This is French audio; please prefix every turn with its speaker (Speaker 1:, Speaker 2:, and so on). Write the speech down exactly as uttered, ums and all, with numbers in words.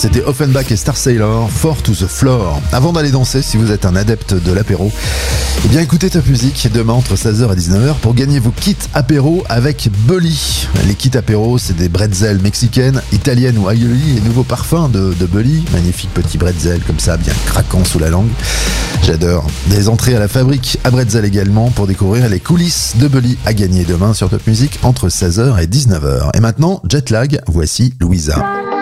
Speaker 1: C'était Offenbach et Star Sailor, Four to the Floor. Avant d'aller danser, si vous êtes un adepte de l'apéro, eh bien écoutez Top Music demain entre seize heures et dix-neuf heures pour gagner vos kits apéro avec Bully. Les kits apéro, c'est des bretzels mexicaines, italiennes ou aioli, les nouveaux parfums de, de Bully. Magnifique petit bretzel comme ça, bien craquant sous la langue. J'adore. Des entrées à la fabrique à bretzel également pour découvrir les coulisses de Bully à gagner demain sur Top Music entre seize heures et dix-neuf heures. Et maintenant, Jetlag, voici Louisa.